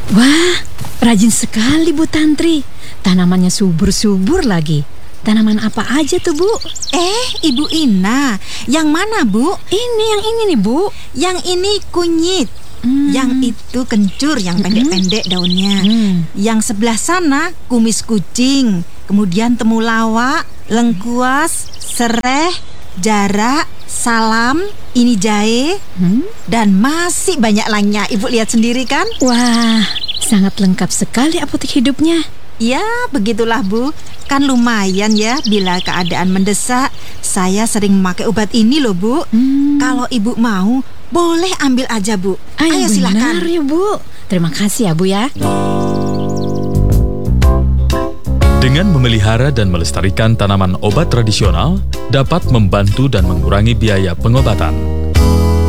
Wah, rajin sekali Bu Tantri. Tanamannya subur-subur lagi. Tanaman apa aja tuh, Bu? Ibu Ina, yang mana, Bu? Yang ini nih, Bu. Yang ini kunyit. Yang itu kencur, yang pendek-pendek daunnya. Yang sebelah sana kumis kucing, kemudian temulawak, lengkuas, sereh, jarak, salam, ini jahe, dan masih banyak lainnya. Ibu lihat sendiri kan? Wah, sangat lengkap sekali apotek hidupnya. Ya, begitulah Bu. Kan lumayan ya bila keadaan mendesak. Saya sering memakai obat ini loh, Bu. Kalau Ibu mau, boleh ambil aja, Bu. Ayo silakan. Benar ya, Bu. Terima kasih ya, Bu ya. Dengan memelihara dan melestarikan tanaman obat tradisional dapat membantu dan mengurangi biaya pengobatan.